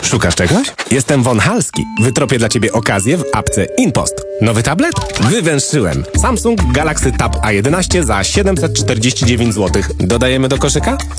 Szukasz czegoś? Jestem Von Halski. Wytropię dla Ciebie okazję w apce InPost. Nowy tablet? Wywęszyłem. Samsung Galaxy Tab A11 za 749 zł. Dodajemy do koszyka?